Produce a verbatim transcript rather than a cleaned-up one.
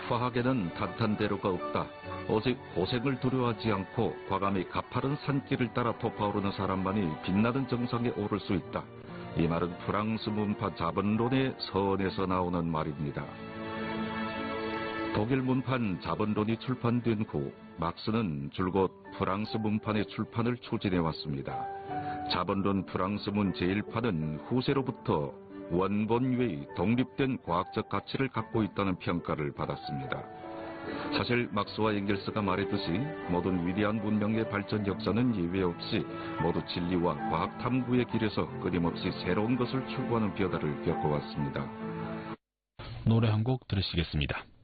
과학에는 탄탄대로가 없다. 오직 고생을 두려워하지 않고 과감히 가파른 산길을 따라 솟아오르는 사람만이 빛나는 정상에 오를 수 있다. 이 말은 프랑스 문파 자본론의 서원에서 나오는 말입니다. 독일 문판 자본론이 출판된 후 막스는 줄곧 프랑스 문판의 출판을 추진해왔습니다. 자본론 프랑스문 제일 판은 후세로부터 원본 외의 독립된 과학적 가치를 갖고 있다는 평가를 받았습니다. 사실 막스와 엥겔스가 말했듯이 모든 위대한 문명의 발전 역사는 예외 없이 모두 진리와 과학 탐구의 길에서 끊임없이 새로운 것을 추구하는 벼다를 겪어왔습니다. 노래 한 곡 들으시겠습니다.